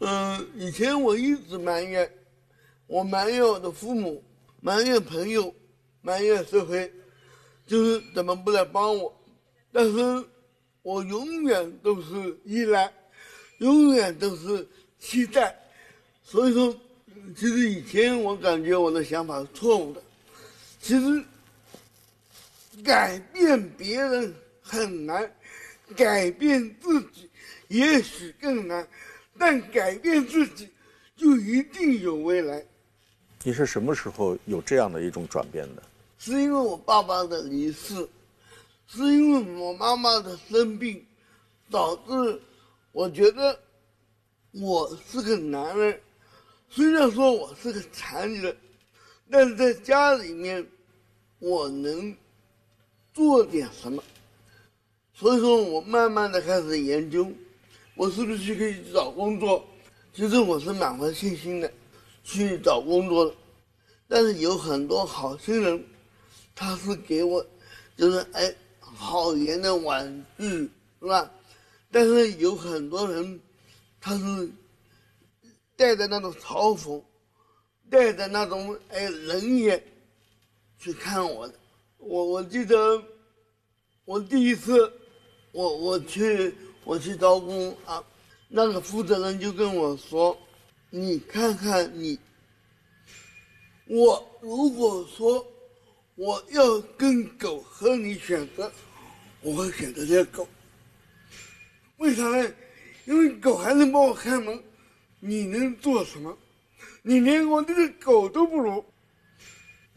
以前我一直埋怨，我埋怨我的父母，埋怨朋友，埋怨社会，就是怎么不来帮我。但是我永远都是依赖，永远都是期待。所以说，其实以前我感觉我的想法是错误的。其实改变别人很难，改变自己也许更难，但改变自己就一定有未来。 你是什么时候有这样的一种转变的？ 是因为我爸爸的离世，是因为我妈妈的生病，导致我觉得我是个男人，虽然说我是个残疾人，但是在家里面我能做点什么。所以说我慢慢的开始研究，我是不是可以去找工作。其实我是满怀信心的去找工作的，但是有很多好心人，他是给我就是好言的婉拒，是吧？但是有很多人他是带着那种嘲讽，带着那种冷眼去看我的。我记得我第一次我去招工啊，那个负责人就跟我说，你看看你，我如果说我要跟狗和你选择，我会选择这个狗。为啥呢？因为狗还能帮我开门，你能做什么？你连我这个狗都不如，